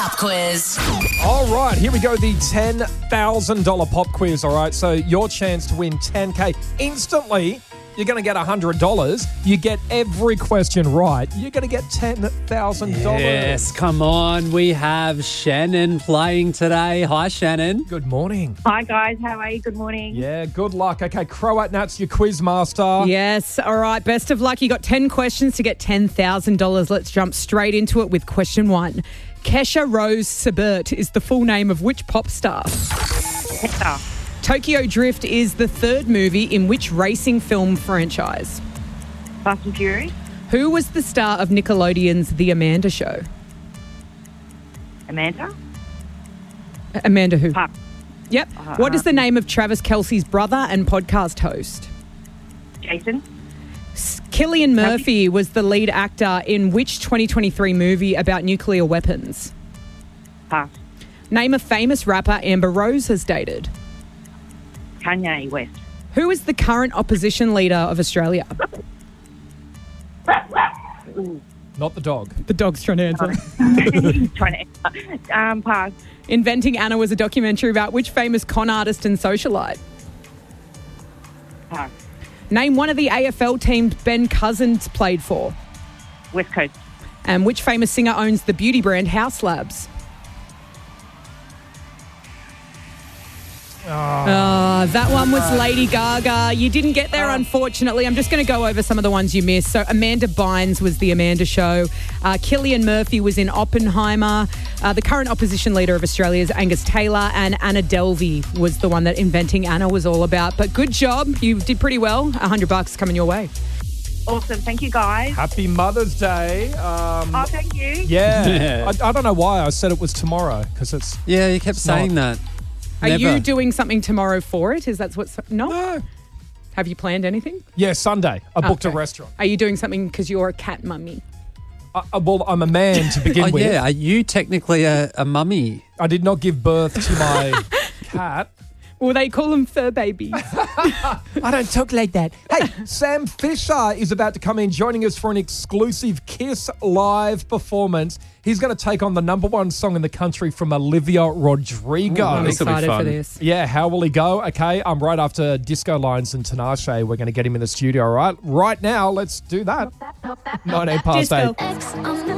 pop quiz. All right, here we go. The $10,000 pop quiz. All right, so your chance to win $10K instantly. You're going to get $100. You get every question right, you're going to get $10,000. Yes, come on. We have Shannon playing today. Hi, Shannon. Good morning. Hi, guys. How are you? Good morning. Yeah, good luck. Okay, Croat Nuts, your quiz master. Yes. All right. Best of luck. You got 10 questions to get $10,000. Let's jump straight into it with question 1. Kesha Rose Sebert is the full name of which pop star? Hector. Tokyo Drift is the third movie in which racing film franchise? Fast and Furious. Who was the star of Nickelodeon's The Amanda Show? Amanda. Amanda who? Pop. Yep. What is the name of Travis Kelce's brother and podcast host? Jason. Cillian Murphy was the lead actor in which 2023 movie about nuclear weapons? Pass. Name a famous rapper Amber Rose has dated. Kanye West. Who is the current opposition leader of Australia? Not the dog. The dog's trying to answer. Trying to answer. Pass. Inventing Anna was a documentary about which famous con artist and socialite? Pass. Name one of the AFL teams Ben Cousins played for. West Coast. And which famous singer owns the beauty brand House Labs? That one was Lady Gaga. You didn't get there, unfortunately. I'm just going to go over some of the ones you missed. So Amanda Bynes was The Amanda Show. Cillian Murphy was in Oppenheimer. The current opposition leader of Australia is Angus Taylor. And Anna Delvey was the one that Inventing Anna was all about. But good job. You did pretty well. $100 coming your way. Awesome. Thank you, guys. Happy Mother's Day. Thank you. Yeah. I don't know why I said it was tomorrow because it's... Yeah, you kept saying that. Are Never. you doing something tomorrow for it? Is that what's... No. Have you planned anything? Yeah, Sunday. I booked a Okay. restaurant. Are you doing something because you're a cat mummy? Well, I'm a man to begin with. Yeah, are you technically a mummy? I did not give birth to my cat. Well, they call them fur babies. I don't talk like that. Hey, Sam Fisher is about to come in, joining us for an exclusive Kiss live performance. He's going to take on the #1 song in the country from Olivia Rodrigo. I'm This will be excited for fun. this. Yeah, how will he go? Okay, I'm right after Disco Lines and Tinashe. We're going to get him in the studio, all right? Right now, let's do that. 9:08 past Disco. 8. X on the